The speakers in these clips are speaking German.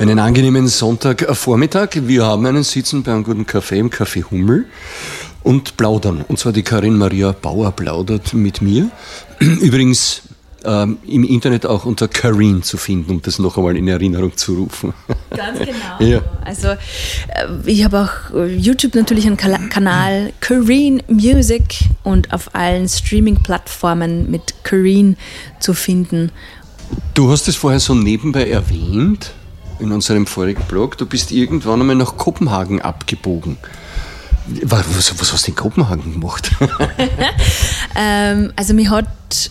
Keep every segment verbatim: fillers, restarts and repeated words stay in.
Einen angenehmen Sonntagvormittag. Wir haben einen Sitzen bei einem guten Café im Café Hummel und plaudern. Und zwar die Karin Maria Bauer plaudert mit mir. Übrigens ähm, im Internet auch unter Karin zu finden, um das noch einmal in Erinnerung zu rufen. Ganz genau. Ja. Also äh, ich habe auch YouTube natürlich einen Kala- Kanal Karin Music und auf allen Streaming-Plattformen mit Karin zu finden. Du hast es vorher so nebenbei erwähnt in unserem vorigen Blog. Du bist irgendwann einmal nach Kopenhagen abgebogen. Was, was hast du in Kopenhagen gemacht? ähm, also mir hat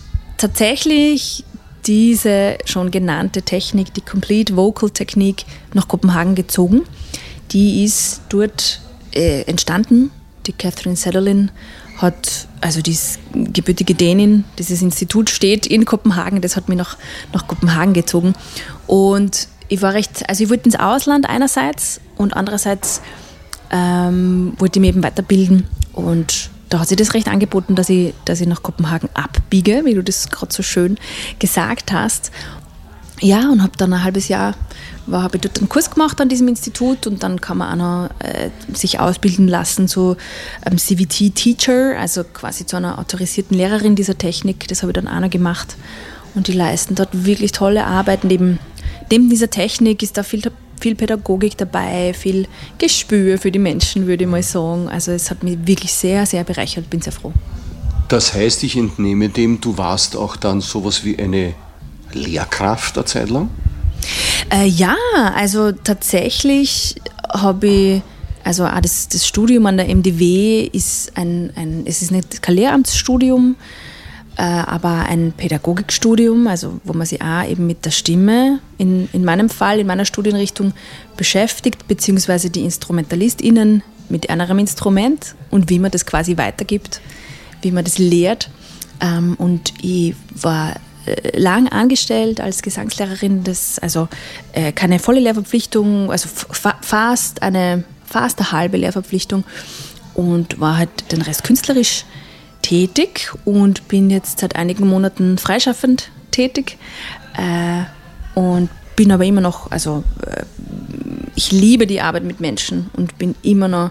tatsächlich diese schon genannte Technik, die Complete Vocal Technik, nach Kopenhagen gezogen. Die ist dort äh, entstanden. Die Catherine Sederlin hat, also die ist gebürtige Dänin, dieses Institut steht in Kopenhagen, das hat mich nach, nach Kopenhagen gezogen. Und ich war recht, also ich wollte ins Ausland einerseits und andererseits ähm, wollte ich mich eben weiterbilden. Und da hat sich das recht angeboten, dass ich, dass ich nach Kopenhagen abbiege, wie du das gerade so schön gesagt hast. Ja, und habe dann ein halbes Jahr, habe ich dort einen Kurs gemacht an diesem Institut und dann kann man auch noch äh, sich ausbilden lassen zu ähm, C V T-Teacher, also quasi zu einer autorisierten Lehrerin dieser Technik. Das habe ich dann auch noch gemacht und die leisten dort wirklich tolle Arbeit. Neben, neben dieser Technik ist da viel, viel Pädagogik dabei, viel Gespür für die Menschen, würde ich mal sagen. Also es hat mich wirklich sehr, sehr bereichert, bin sehr froh. Das heißt, ich entnehme dem, du warst auch dann sowas wie eine Lehrkraft eine Zeit lang? Äh, ja, also tatsächlich habe ich, also auch das, das Studium an der M D W ist ein, ein es ist nicht kein Lehramtsstudium, äh, aber ein Pädagogikstudium, also wo man sich auch eben mit der Stimme in, in meinem Fall, in meiner Studienrichtung beschäftigt, beziehungsweise die InstrumentalistInnen mit einem Instrument und wie man das quasi weitergibt, wie man das lehrt. Ähm, und ich war lang angestellt als Gesangslehrerin, das, also äh, keine volle Lehrverpflichtung, also fa- fast eine fast eine halbe Lehrverpflichtung und war halt den Rest künstlerisch tätig und bin jetzt seit einigen Monaten freischaffend tätig äh, und bin aber immer noch, also äh, ich liebe die Arbeit mit Menschen und bin immer noch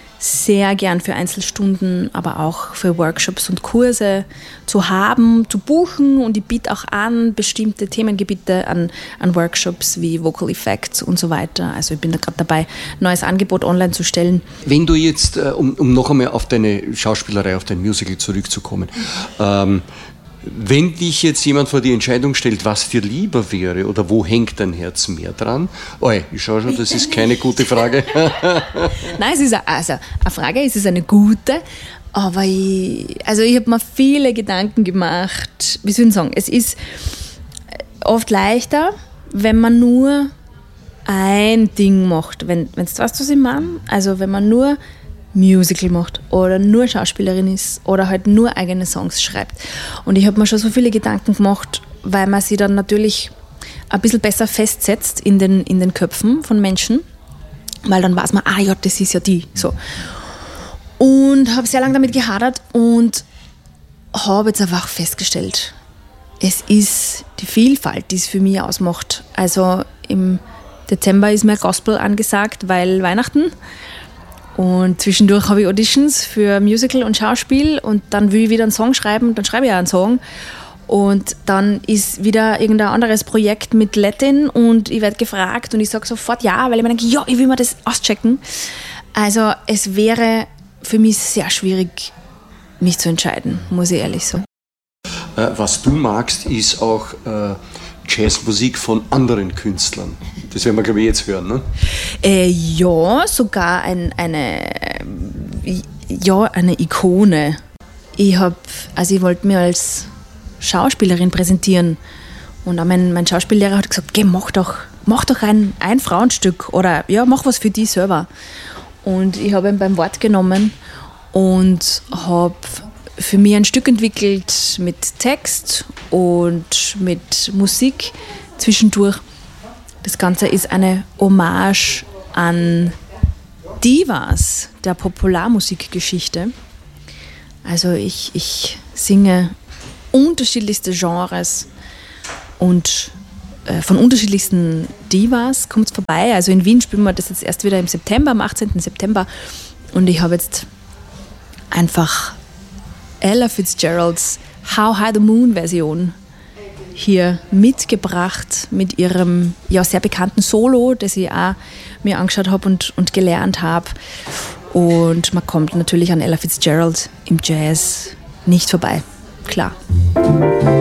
sehr gern für Einzelstunden, aber auch für Workshops und Kurse zu haben, zu buchen und ich biete auch an bestimmte Themengebiete an, an Workshops wie Vocal Effects und so weiter. Also ich bin da gerade dabei, ein neues Angebot online zu stellen. Wenn du jetzt, um, um noch einmal auf deine Schauspielerei, auf dein Musical zurückzukommen, ähm, wenn dich jetzt jemand vor die Entscheidung stellt, was dir lieber wäre oder wo hängt dein Herz mehr dran? Oi, ich schaue schon, das ist keine gute Frage. Nein, es ist eine, also eine Frage, es ist eine gute, aber ich, also ich habe mir viele Gedanken gemacht. Wie soll ich sagen, es ist oft leichter, wenn man nur ein Ding macht. Wenn du weißt, was ich meine? Also wenn man nur Musical macht oder nur Schauspielerin ist oder halt nur eigene Songs schreibt. Und ich habe mir schon so viele Gedanken gemacht, weil man sie dann natürlich ein bisschen besser festsetzt in den, in den Köpfen von Menschen, weil dann weiß man, ah ja, das ist ja die. So. Und habe sehr lange damit gehadert und habe jetzt einfach festgestellt, es ist die Vielfalt, die es für mich ausmacht. Also im Dezember ist mehr Gospel angesagt, weil Weihnachten. Und zwischendurch habe ich Auditions für Musical und Schauspiel und dann will ich wieder einen Song schreiben und dann schreibe ich auch einen Song. Und dann ist wieder irgendein anderes Projekt mit Latin und ich werde gefragt und ich sage sofort ja, weil ich mir denke, ja, ich will mir das auschecken. Also es wäre für mich sehr schwierig, mich zu entscheiden, muss ich ehrlich sagen. Äh, was du magst, ist auch äh, Jazzmusik von anderen Künstlern. Das werden wir, glaube ich, jetzt hören, ne? Äh, ja, sogar ein, eine, ja, eine Ikone. Ich habe, also ich wollte mir als Schauspielerin präsentieren und auch mein, mein Schauspiellehrer hat gesagt, geh, mach doch, mach doch ein, ein Frauenstück oder ja, mach was für dich selber. Und ich habe ihn beim Wort genommen und habe für mich ein Stück entwickelt mit Text und mit Musik zwischendurch. Das Ganze ist eine Hommage an Divas der Popularmusikgeschichte. Also ich, ich singe unterschiedlichste Genres und von unterschiedlichsten Divas, kommt vorbei. Also in Wien spielen wir das jetzt erst wieder im September, am achtzehnten September. Und ich habe jetzt einfach Ella Fitzgeralds How High the Moon Version hier mitgebracht mit ihrem ja, sehr bekannten Solo, das ich auch mir angeschaut habe und, und gelernt habe. Und man kommt natürlich an Ella Fitzgerald im Jazz nicht vorbei, klar.